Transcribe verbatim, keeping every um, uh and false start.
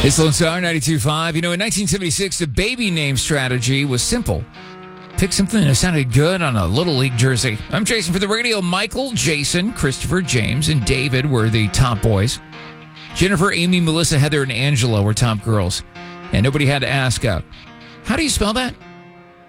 It's Lone Star ninety-two point five. You know, in nineteen seventy-six, the baby name strategy was simple. Pick something that sounded good on a Little League jersey. I'm Jason for the radio. Michael, Jason, Christopher, James, and David were the top boys. Jennifer, Amy, Melissa, Heather, and Angela were top girls. And nobody had to ask, uh, how do you spell that?